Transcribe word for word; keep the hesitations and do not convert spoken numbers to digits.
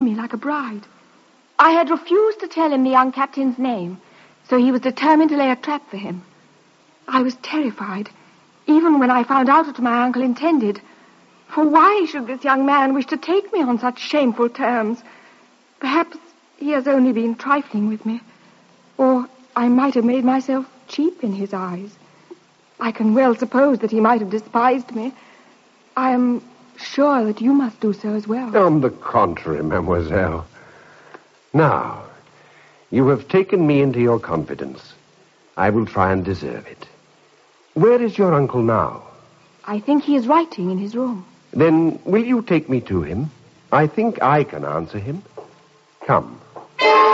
me like a bride. I had refused to tell him the young captain's name, so he was determined to lay a trap for him. I was terrified, even when I found out what my uncle intended. For why should this young man wish to take me on such shameful terms? Perhaps he has only been trifling with me, or I might have made myself cheap in his eyes. I can well suppose that he might have despised me. I am sure that you must do so as well. On the contrary, mademoiselle. Now, you have taken me into your confidence. I will try and deserve it. Where is your uncle now? I think he is writing in his room. Then will you take me to him? I think I can answer him. Come.